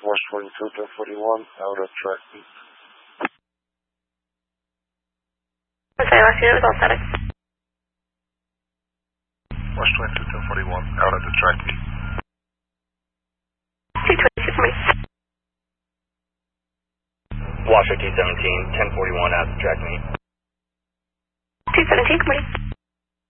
Wash 22, 1041, out at track meet. Okay, last unit was all static. Wash 22, 1041, out at the track meet. 222 for me. Washer 217, 1041 at the track meet. 217, good morning.